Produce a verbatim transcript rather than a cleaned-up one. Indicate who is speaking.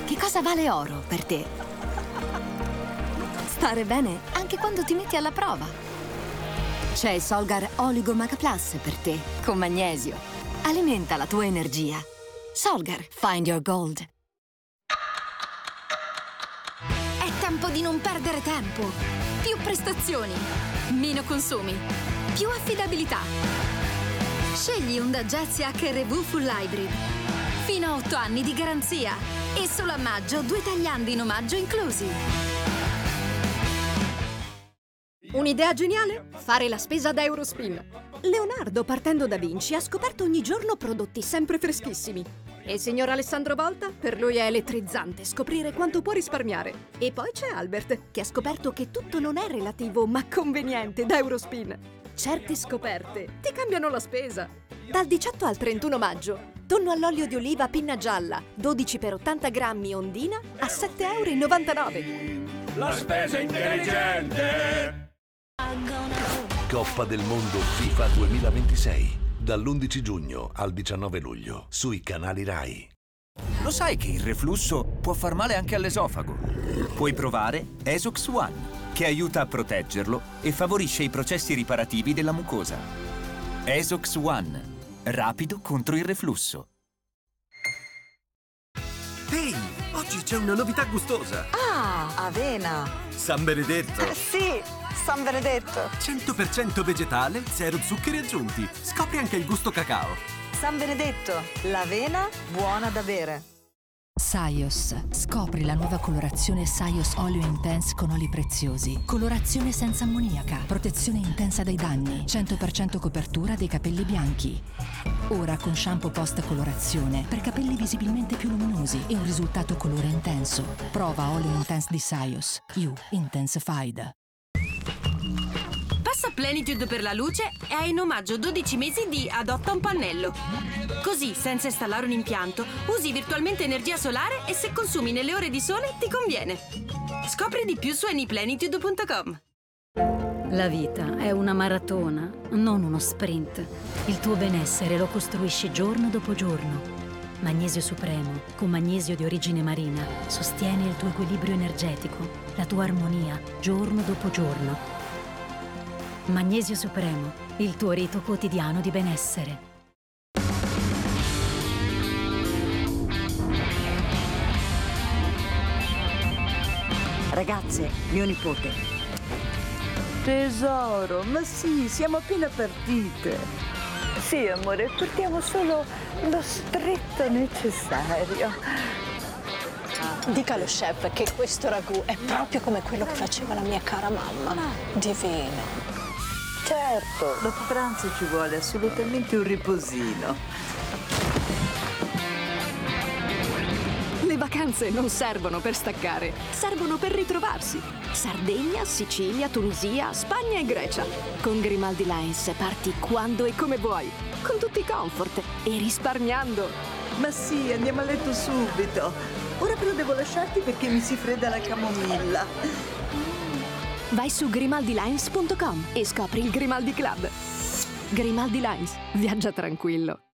Speaker 1: Che cosa vale oro per te? Stare bene anche quando ti metti alla prova. C'è Solgar Oligo Maca Plus per te, con magnesio. Alimenta la tua energia. Solgar, find your gold. È tempo di non perdere tempo. Più prestazioni, meno consumi, più affidabilità. Scegli Honda Jazz H R V Full Hybrid. Fino a otto anni di garanzia. E solo a maggio due tagliandi in omaggio inclusi.
Speaker 2: Un'idea geniale? Fare la spesa da Eurospin. Leonardo, partendo da Vinci, ha scoperto ogni giorno prodotti sempre freschissimi. E il signor Alessandro Volta? Per lui è elettrizzante scoprire quanto può risparmiare. E poi c'è Albert, che ha scoperto che tutto non è relativo, ma conveniente da Eurospin. Certe scoperte ti cambiano la spesa. Dal diciotto al trentuno maggio, tonno all'olio di oliva pinna gialla, dodici per ottanta grammi Ondina a sette e novantanove euro.
Speaker 3: La spesa intelligente!
Speaker 4: Coppa del Mondo FIFA duemilaventisei, dall'undici giugno al diciannove luglio, sui canali Rai.
Speaker 5: Lo sai che il reflusso può far male anche all'esofago? Puoi provare Esox One, che aiuta a proteggerlo e favorisce i processi riparativi della mucosa. Esox One, rapido contro il reflusso.
Speaker 6: Ehi, oggi c'è una novità gustosa!
Speaker 7: Ah, avena!
Speaker 6: San Benedetto!
Speaker 7: Eh, sì, San Benedetto!
Speaker 6: cento per cento vegetale, zero zuccheri aggiunti. Scopri anche il gusto cacao.
Speaker 7: San Benedetto, l'avena buona da bere.
Speaker 8: Saios. Scopri la nuova colorazione Saios Oleo Intense con oli preziosi. Colorazione senza ammoniaca. Protezione intensa dai danni. cento per cento copertura dei capelli bianchi. Ora con shampoo post colorazione per capelli visibilmente più luminosi e un risultato colore intenso. Prova Oleo Intense di Saios. You Intensified.
Speaker 9: Passa Plenitude per la luce e hai in omaggio dodici mesi di Adotta un pannello. Così, senza installare un impianto, usi virtualmente energia solare e se consumi nelle ore di sole ti conviene. Scopri di più su anyplenitude punto com.
Speaker 10: La vita è una maratona, non uno sprint. Il tuo benessere lo costruisci giorno dopo giorno. Magnesio Supremo, con magnesio di origine marina, sostiene il tuo equilibrio energetico, la tua armonia, giorno dopo giorno. Magnesio Supremo, il tuo rito quotidiano di benessere.
Speaker 11: Ragazze, mio nipote. Tesoro, ma sì, siamo appena partite. Sì, amore, portiamo solo lo stretto necessario.
Speaker 12: Dica allo chef che questo ragù è proprio come quello che faceva la mia cara mamma. Divino.
Speaker 11: Certo, dopo pranzo ci vuole assolutamente un riposino.
Speaker 2: Le vacanze non servono per staccare, servono per ritrovarsi. Sardegna, Sicilia, Tunisia, Spagna e Grecia. Con Grimaldi Lines parti quando e come vuoi, con tutti i comfort e risparmiando.
Speaker 11: Ma sì, andiamo a letto subito. Ora però devo lasciarti perché mi si fredda la camomilla.
Speaker 2: Vai su grimaldi lines punto com e scopri il Grimaldi Club. Grimaldi Lines, viaggia tranquillo.